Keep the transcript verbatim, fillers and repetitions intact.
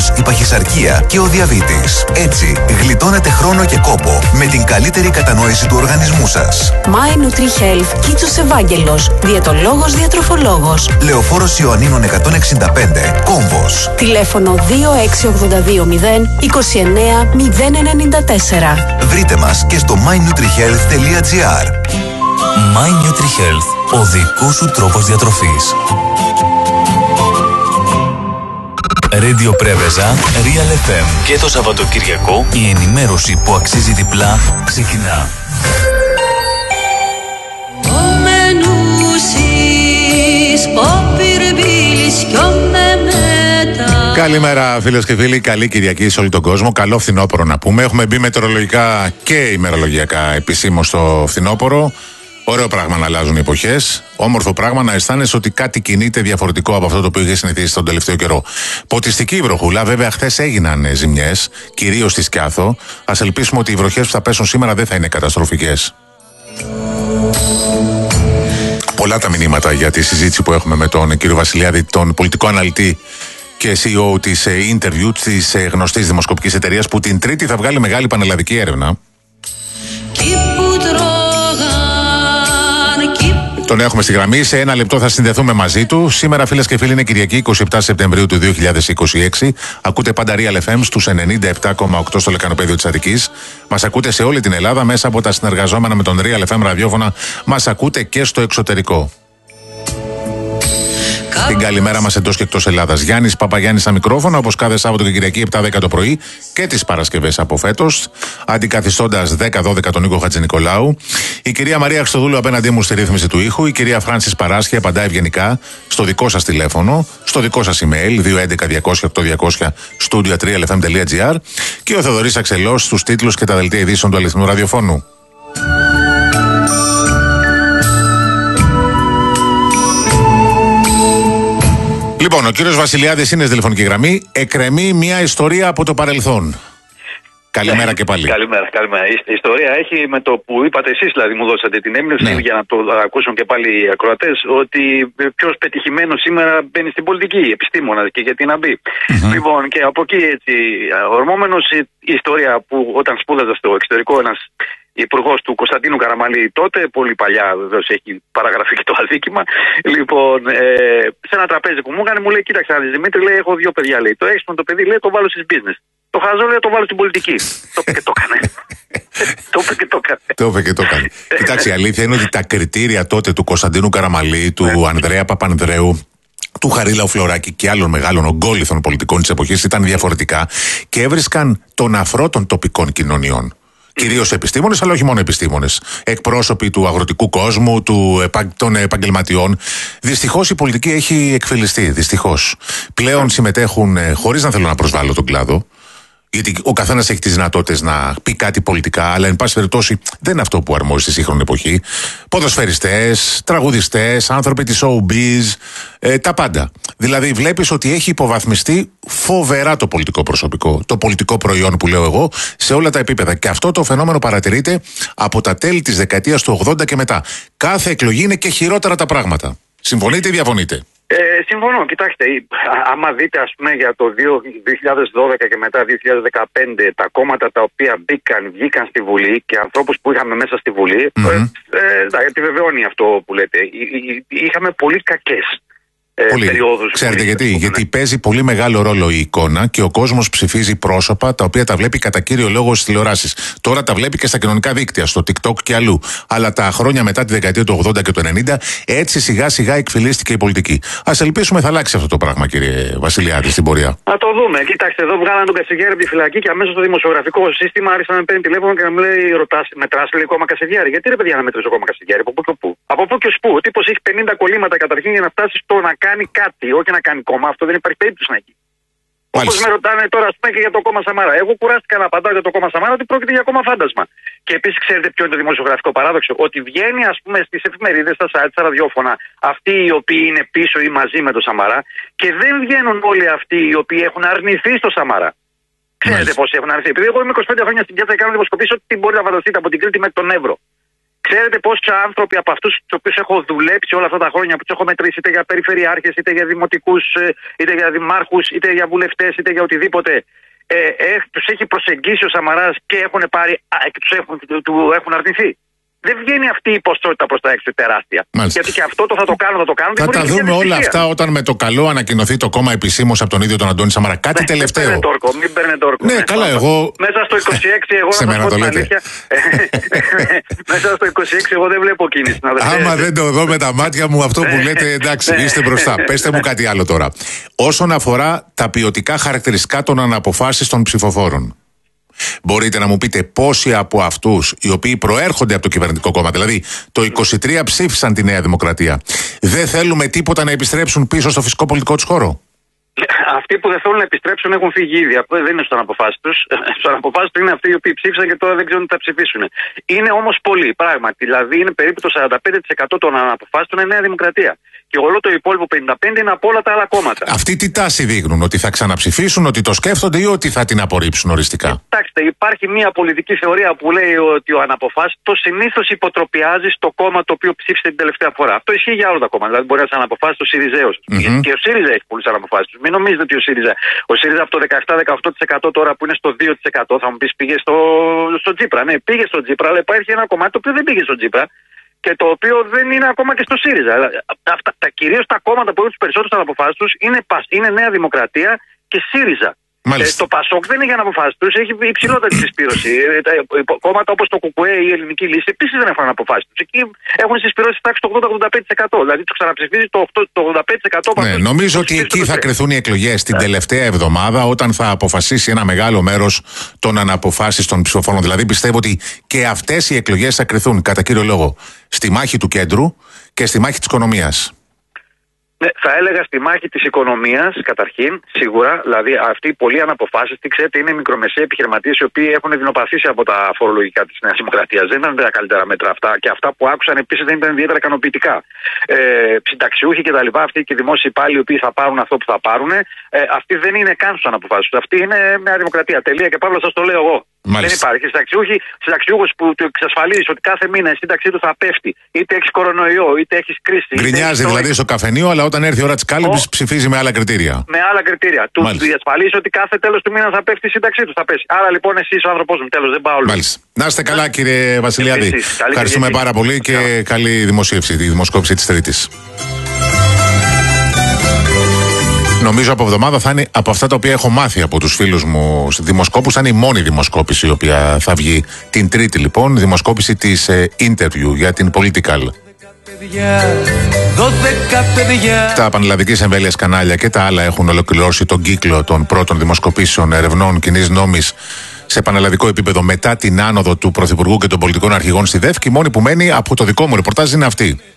όπως η παχυσαρκία και ο διαβήτης. Έτσι, γλιτώνετε χρόνο και κόπο με την καλύτερη κατανόηση του οργανισμού σας. My NutriHealth, Κίτσος Ευάγγελος, διαιτολόγος, διατροφολόγος. Λεωφόρος Ιωαννίνων εκατόν εξήντα πέντε, Κόμβος. Τηλέφωνο δύο έξι οκτώ δύο μηδέν είκοσι εννέα μηδέν ενενήντα τέσσερα. Βρείτε μας και στο my nutrihealth τελεία gr. My NutriHealth, ο δικός σου τρόπος διατροφής. Radio Πρέβεζα, Real εφ εμ. Και το Σαββατοκυριακό η ενημέρωση που αξίζει διπλά ξεκινά. Καλημέρα φίλες και φίλοι, καλή Κυριακή σε όλο τον κόσμο. Καλό φθινόπωρο να πούμε. Έχουμε μπει μετεωρολογικά και ημερολογιακά επισήμως στο φθινόπωρο. Ωραίο πράγμα να αλλάζουν οι εποχές. Όμορφο πράγμα να αισθάνεσαι ότι κάτι κινείται διαφορετικό από αυτό το οποίο είχε συνηθίσει τον τελευταίο καιρό. Ποτιστική η βροχούλα, βέβαια, χθες έγιναν ζημιές, κυρίως στη Σκιάθο. Ας ελπίσουμε ότι οι βροχές που θα πέσουν σήμερα δεν θα είναι καταστροφικές. Πολλά τα μηνύματα για τη συζήτηση που έχουμε με τον κύριο Βασιλιάδη, τον πολιτικό αναλυτή και σι ι ο της Interview, της γνωστής δημοσκοπικής εταιρείας, που την Τρίτη θα βγάλει μεγάλη πανελλαδική έρευνα. Τον έχουμε στη γραμμή. Σε ένα λεπτό θα συνδεθούμε μαζί του. Σήμερα, φίλες και φίλοι, είναι Κυριακή εικοστή εβδόμη Σεπτεμβρίου του δύο χιλιάδες είκοσι έξι. Ακούτε πάντα Real εφ εμ στους ενενήντα επτά κόμμα οκτώ στο λεκανοπέδιο της Αττικής. Μας ακούτε σε όλη την Ελλάδα μέσα από τα συνεργαζόμενα με τον Real εφ εμ ραδιόφωνα. Μας ακούτε και στο εξωτερικό. Την καλημέρα μας εντός και εκτός Ελλάδας. Γιάννης Παπαγιάννης στα μικρόφωνα, όπως κάθε Σάββατο και Κυριακή επτά δέκα το πρωί και τις Παρασκευές από φέτος, αντικαθιστώντας δέκα δώδεκα τον Νίκο Χατζηνικολάου. Η κυρία Μαρία Χριστοδούλου απέναντί μου στη ρύθμιση του ήχου. Η κυρία Φράνσις Παράσχη απαντά ευγενικά στο δικό σας τηλέφωνο, στο δικό σας email δύο έντεκα διακόσια οκτώ διακόσια studio at real f m τελεία gr και ο Θεοδωρής Αξελός στους τίτλους και τα δελτία ειδήσεων του αληθινού ραδιοφώνου. Λοιπόν, ο κύριος Βασιλιάδης είναι στη τηλεφωνική γραμμή. Εκκρεμεί μια ιστορία από το παρελθόν. Καλημέρα ναι, και πάλι. Καλημέρα, καλημέρα. Η ιστορία έχει με το που είπατε εσείς, δηλαδή μου δώσατε την έμπνευση, ναι, για να το ακούσουν και πάλι οι ακροατές, ότι ποιος πετυχημένος σήμερα μπαίνει στην πολιτική, επιστήμονας, και γιατί να μπει. Mm-hmm. Λοιπόν, και από εκεί έτσι, ορμόμενος η ιστορία που όταν σπούδαζα στο εξωτερικό, ένας υπουργός του Κωνσταντίνου Καραμαλή, τότε, πολύ παλιά βεβαίως έχει παραγραφεί και το αδίκημα. Λοιπόν, ε, σε ένα τραπέζι που μου έκανε, μου λέει: Κοίταξε, Δημήτρη, λέει, έχω δύο παιδιά. Λέει. Το έξυπνο το παιδί, λέει, το βάλω στις business. Το χαζό, λέει, το βάλω στην πολιτική. Το είπε και το έκανε. Το είπε και το έκανε. Το είπε και το έκανε. Κοιτάξτε, η αλήθεια είναι ότι τα κριτήρια τότε του Κωνσταντίνου Καραμαλή, του Ανδρέα Παπανδρέου, του Χαρίλαου Φλωράκη και άλλων μεγάλων ογκόληθων πολιτικών της εποχής ήταν διαφορετικά και έβρισκαν τον αφρό των τοπικών κοινωνιών. Κυρίως επιστήμονες, αλλά όχι μόνο επιστήμονες. Εκπρόσωποι του αγροτικού κόσμου, του, των επαγγελματιών. Δυστυχώς η πολιτική έχει εκφυλιστεί. Δυστυχώς. Πλέον συμμετέχουν, χωρίς να θέλω να προσβάλλω τον κλάδο, γιατί ο καθένας έχει τις δυνατότητες να πει κάτι πολιτικά, αλλά εν πάση περιπτώσει δεν είναι αυτό που αρμόζει στη σύγχρονη εποχή. Ποδοσφαιριστές, τραγουδιστές, άνθρωποι της showbiz, ε, τα πάντα. Δηλαδή βλέπεις ότι έχει υποβαθμιστεί φοβερά το πολιτικό προσωπικό, το πολιτικό προϊόν που λέω εγώ, σε όλα τα επίπεδα. Και αυτό το φαινόμενο παρατηρείται από τα τέλη της δεκαετίας του ογδόντα και μετά. Κάθε εκλογή είναι και χειρότερα τα πράγματα. Συμφωνείτε ή διαφωνείτε? Ε, συμφωνώ. Κοιτάξτε, άμα δείτε, ας πούμε, για το δύο χιλιάδες δώδεκα και μετά δύο χιλιάδες δεκαπέντε, τα κόμματα τα οποία μπήκαν, βγήκαν στη Βουλή και ανθρώπους που είχαμε μέσα στη Βουλή, mm-hmm. ε, ε, επιβεβαιώνει αυτό που λέτε. Είχαμε πολύ κακές Πολύ. Περιόδους. Ξέρετε γιατί? Ναι. Γιατί παίζει πολύ μεγάλο ρόλο η εικόνα και ο κόσμος ψηφίζει πρόσωπα τα οποία τα βλέπει κατά κύριο λόγο στις τηλεοράσεις. Τώρα τα βλέπει και στα κοινωνικά δίκτυα, στο TikTok και αλλού. Αλλά τα χρόνια μετά τη δεκαετία του ογδόντα και του ενενήντα, έτσι σιγά σιγά εκφυλίστηκε η πολιτική. Ας ελπίσουμε θα αλλάξει αυτό το πράγμα, κύριε Βασιλιάδη, στην πορεία. Να το δούμε. Κοιτάξτε, εδώ βγάλανε τον Κασιδιάρη από τη φυλακή και αμέσως το δημοσιογραφικό σύστημα άρχισε να με παίρνει τηλέφωνο και να μου λέει: Ρωτάς, μετράς λέει κόμμα Κασιδιάρη? Γιατί ρε παιδιά να μετρήσω κόμμα Κασιδιάρη? Από πού και πού? Από πού και ως πού? Ο τύπος έχει πενήντα κολλήματα καταρχήν για να φτάσει στο να κάνει κάτι, όχι να κάνει κόμμα. Αυτό δεν υπάρχει περίπτωση να γίνει. Όπως με ρωτάνε τώρα, ας πούμε, και για το κόμμα Σαμάρα. Εγώ κουράστηκα να απαντάω για το κόμμα Σαμάρα ότι πρόκειται για κόμμα φάντασμα. Και επίσης, ξέρετε ποιο είναι το δημοσιογραφικό παράδοξο? Ότι βγαίνει, ας πούμε, στις εφημερίδες, στα site, στα ραδιόφωνα, αυτοί οι οποίοι είναι πίσω ή μαζί με το Σαμάρα, και δεν βγαίνουν όλοι αυτοί οι οποίοι έχουν αρνηθεί στο Σαμάρα. Ξέρετε πόσοι έχουν αρνηθεί? Επειδή εγώ είμαι είκοσι πέντε χρόνια στην πιάτσα και κάνω δημοσκοπήσεις, ό,τι μπορεί να φανταστείτε από την Κρήτη μέχρι τον Εύρο. Ξέρετε πόσοι άνθρωποι από αυτούς τους οποίους έχω δουλέψει όλα αυτά τα χρόνια, που τους έχω μετρήσει είτε για περιφερειάρχες, είτε για δημοτικούς, είτε για δημάρχους, είτε για βουλευτές, είτε για οτιδήποτε, ε, ε, τους έχει προσεγγίσει ο Σαμαράς και έχουν πάρει, και τους έχουν, του έχουν αρνηθεί. Δεν βγαίνει αυτή η ποσότητα προς τα έξω τεράστια. Μάλιστα. Γιατί και αυτό το θα το κάνω, θα το κάνω. Θα τα δούμε όλα αυτά όταν με το καλό ανακοινωθεί το κόμμα επισήμως από τον ίδιο τον Αντώνη Σαμαρά. Κάτι ναι, τελευταίο. Μην παίρνετε όρκο, μην παίρνετε όρκο. Ναι, ναι, καλά, εγώ. Μέσα στο είκοσι έξι, εγώ σε να σας πω την αλήθεια. Μέσα στο είκοσι έξι, εγώ δεν βλέπω κίνηση. Άμα δεν το δω με τα μάτια μου, αυτό που λέτε, εντάξει, είστε μπροστά. Πέστε μου κάτι άλλο τώρα. Όσον αφορά τα ποιοτικά χαρακτηριστικά των αναποφάσεις των ψηφοφόρων. Μπορείτε να μου πείτε πόσοι από αυτούς οι οποίοι προέρχονται από το κυβερνητικό κόμμα, δηλαδή το είκοσι τρία ψήφισαν τη Νέα Δημοκρατία, δεν θέλουμε τίποτα να επιστρέψουν πίσω στο φυσικό πολιτικό τους χώρο? Αυτοί που δεν θέλουν να επιστρέψουν έχουν φύγει ήδη. Δεν είναι στον αποφάσει του. Στον αποφάσει του είναι αυτοί οι οποίοι ψήφισαν και τώρα δεν ξέρουν τι θα ψηφίσουν. Είναι όμως πολλοί, πράγματι. Δηλαδή είναι περίπου το σαράντα πέντε τοις εκατό των αναποφάσεων είναι Νέα Δημοκρατία. Και όλο το υπόλοιπο πενήντα πέντε τοις εκατό είναι από όλα τα άλλα κόμματα. Αυτοί τι τάση δείχνουν, ότι θα ξαναψηφίσουν, ότι το σκέφτονται ή ότι θα την απορρίψουν οριστικά? Κοιτάξτε, υπάρχει μια πολιτική θεωρία που λέει ότι ο αναποφάσιστος συνήθως υποτροπιάζει στο κόμμα το οποίο ψήφισε την τελευταία φορά. Αυτό ισχύει για όλα τα κόμματα. Δηλαδή, μπορεί να είσαι αναποφάσιστο Σιριζέος. Mm-hmm. Και ο ΣΥΡΙΖΑ έχει πολλούς αναποφάσιστους. Μην νομίζετε ότι ο ΣΥΡΙΖΑ, ο ΣΥΡΙΖΑ από το δεκαεπτά με δεκαοκτώ τοις εκατό τώρα που είναι στο δύο τοις εκατό, θα μου πει πήγε στο, στο Τσίπρα. Ναι, πήγε στο Τσίπρα, αλλά υπάρχει ένα κομμάτι το οποίο δεν πήγε στο Τσίπρα και το οποίο δεν είναι ακόμα και στο ΣΥΡΙΖΑ. Αυτά, τα, κυρίως τα κόμματα που έχουν τους περισσότερους αναποφάσιστους είναι, είναι Νέα Δημοκρατία και ΣΥΡΙΖΑ. Ε, το ΠΑΣΟΚ δεν έχει αναποφάσεις τους, έχει υψηλότερη συσπήρωση. Ε, τα κόμματα όπως το ΚΚΕ ή η Ελληνική Λύση επίσης δεν έχουν αναποφάσεις τους. Εκεί έχουν συσπήρωση τάξη το ογδόντα με ογδόντα πέντε τοις εκατό. Δηλαδή το ξαναψηφίζει το, το ογδόντα πέντε τοις εκατό. Ναι, νομίζω ότι εκεί θα κρυθούν οι εκλογές την yeah. τελευταία εβδομάδα, όταν θα αποφασίσει ένα μεγάλο μέρος των αναποφάσεις των ψηφοφόρων. Δηλαδή πιστεύω ότι και αυτές οι εκλογές θα κρυθούν κατά κύριο λόγο στη μάχη του κέντρου και στη μάχη της οικονομίας. Ναι, θα έλεγα στη μάχη της οικονομίας καταρχήν, σίγουρα. Δηλαδή, αυτοί οι πολλοί αναποφάσιστοι, ξέρετε, είναι μικρομεσαίοι επιχειρηματίες οι οποίοι έχουν δεινοπαθήσει από τα φορολογικά της Νέας Δημοκρατίας. Δεν ήταν τα καλύτερα μέτρα αυτά και αυτά που άκουσαν επίσης δεν ήταν ιδιαίτερα ικανοποιητικά. Ε, συνταξιούχοι κτλ. Αυτοί και οι δημόσιοι υπάλληλοι οι οποίοι θα πάρουν αυτό που θα πάρουν, ε, αυτοί δεν είναι καν στους αναποφάσιστους. Αυτοί είναι Νέα Δημοκρατία. Τελεία και παύλα, σας το λέω εγώ. Μάλιστα. Δεν υπάρχει. Συνταξιούχος που του εξασφαλίζει ότι κάθε μήνα η σύνταξή του θα πέφτει, είτε έχει κορονοϊό, είτε έχει κρίση. Γκρινιάζει δηλαδή το... στο καφενείο, αλλά όταν έρθει η ώρα της κάλυψης ψηφίζει με άλλα κριτήρια. Με άλλα κριτήρια. Του διασφαλίζει ότι κάθε τέλος του μήνα θα πέφτει η σύνταξή του. Θα πέσει. Άρα λοιπόν εσύ ο άνθρωπός μου, τέλος, δεν πάω όλο. Μάλιστα. Να είστε καλά, κύριε Βασιλιάδη. Ευχαριστούμε πάρα πολύ και Καλή. καλή δημοσίευση, τη δημοσκόπηση της Τρίτης. Νομίζω από εβδομάδα θα είναι, από αυτά τα οποία έχω μάθει από τους φίλους μου δημοσκόπους, θα είναι η μόνη δημοσκόπηση η οποία θα βγει την Τρίτη, λοιπόν, δημοσκόπηση της ε, Interview για την Political. Τα πανελλαδικής εμβέλειας κανάλια και τα άλλα έχουν ολοκληρώσει τον κύκλο των πρώτων δημοσκοπήσεων ερευνών κοινής νόμης σε πανελλαδικό επίπεδο μετά την άνοδο του Πρωθυπουργού και των πολιτικών αρχηγών στη ΔΕΦ, και η μόνη που μένει από το δικό μου ρεπορτάζ είναι αυτή.